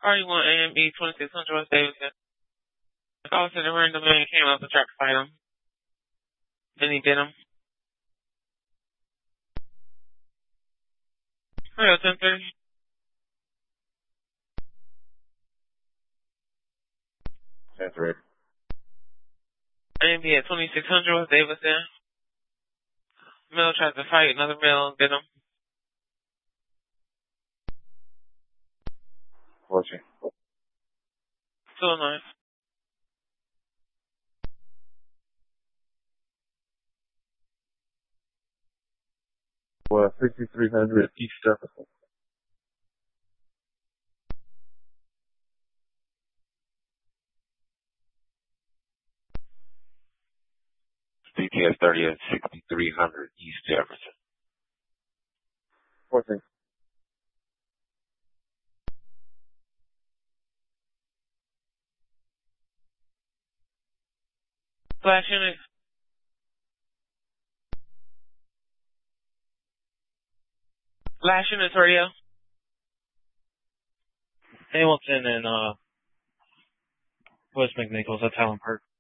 RE1 AME 2600 West Davidson. Call to the random man came up to try to fight him. Then he bit him. Hurry up, 1030. That's right. AME at 2600 West Davidson. Male tried to fight another male and bit him. 14. 209. Well, 6300 East Jefferson. BTS 30 at 6300 East Jefferson. 14. Flash unit. Flash units radio. Hamilton and West McNichols, that's Allen Park.